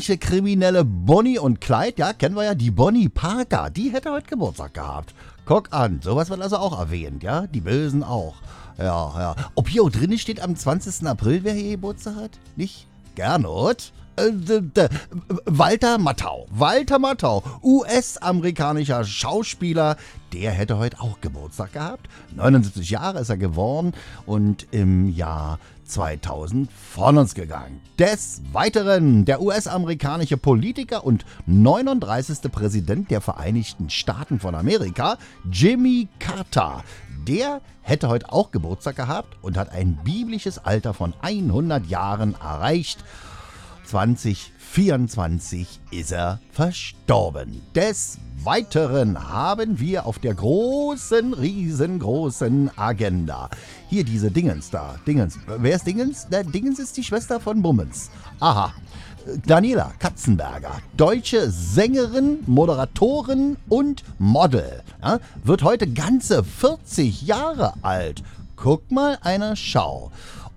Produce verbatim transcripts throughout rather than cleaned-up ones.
amerikanische Kriminelle Bonnie und Clyde, ja, kennen wir ja, die Bonnie Parker, die hätte heute Geburtstag gehabt. Guck an, sowas wird also auch erwähnt, ja, die Bösen auch. Ja, ja. Ob hier auch drin steht am zwanzigsten April, wer hier Geburtstag hat? Nicht? Gernot? Äh, d- d- Walter Matthau. Walter Matthau, U S-amerikanischer Schauspieler, der hätte heute auch Geburtstag gehabt. neunundsiebzig Jahre ist er geworden und im Jahr zweitausend von uns gegangen. Des Weiteren der U S-amerikanische Politiker und neununddreißigste Präsident der Vereinigten Staaten von Amerika, Jimmy Carter. Der hätte heute auch Geburtstag gehabt und hat ein biblisches Alter von hundert Jahren erreicht. zwanzig vierundzwanzig ist er verstorben. Des Weiteren haben wir auf der großen, riesengroßen Agenda hier diese Dingens da. Dingens. Wer ist Dingens? Der Dingens ist die Schwester von Bummens. Aha. Daniela Katzenberger, deutsche Sängerin, Moderatorin und Model, ja, wird heute ganze vierzig Jahre alt. Guck mal einer Schau.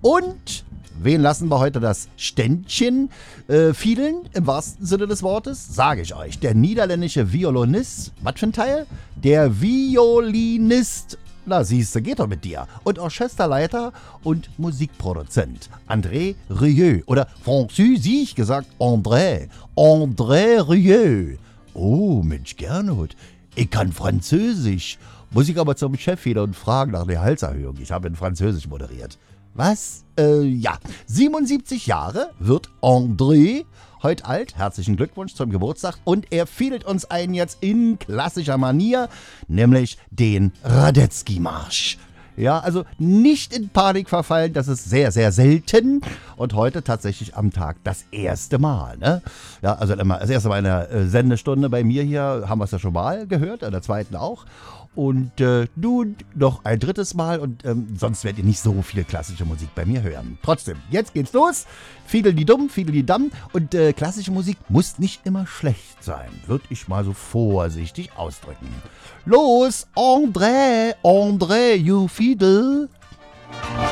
Und wen lassen wir heute das Ständchen äh, fielen, im wahrsten Sinne des Wortes? Sage ich euch. Der niederländische Violinist, was für ein Teil? Der Violinist, na siehste, geht doch mit dir. Und Orchesterleiter und Musikproduzent André Rieu. Oder französisch gesagt André. André Rieu. Oh, Mensch, Gernot, ich kann Französisch. Muss ich aber zum Chef wieder und fragen nach der Halserhöhung. Ich habe in Französisch moderiert. Was? Äh, ja. siebenundsiebzig Jahre wird André heute alt. Herzlichen Glückwunsch zum Geburtstag. Und er fiedelt uns ein jetzt in klassischer Manier, nämlich den Radetzky-Marsch. Ja, also nicht in Panik verfallen, das ist sehr, sehr selten. Und heute tatsächlich am Tag das erste Mal. Ne? Ja, also immer das erste Mal in der äh, Sendestunde bei mir hier haben wir es ja schon mal gehört, in der zweiten auch. Und äh, nun noch ein drittes Mal und ähm, sonst werdet ihr nicht so viel klassische Musik bei mir hören. Trotzdem, jetzt geht's los. Fiedel die Dumm, Fiedel die Damm. Und äh, klassische Musik muss nicht immer schlecht sein, würde ich mal so vorsichtig ausdrücken. Los, André, André, you Fiedel.